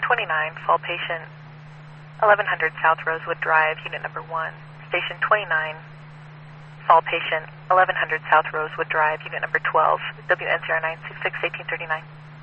29, fall patient 1100 South Rosewood Drive, unit number 1. Station 29, fall patient 1100 South Rosewood Drive, unit number 12, WN096, 1839.